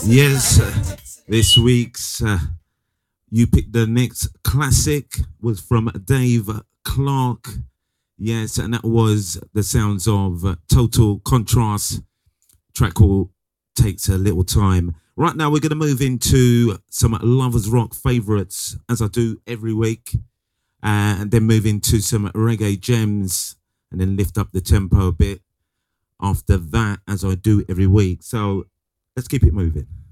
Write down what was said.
Yes, this week's You Picked the Next classic was from Dave Clark. Yes, and that was the sounds of Total Contrast, track called Takes a Little Time. Right now, we're going to move into some Lovers Rock favorites, as I do every week, and then move into some reggae gems, and then lift up the tempo a bit after that, as I do every week. So let's keep it moving.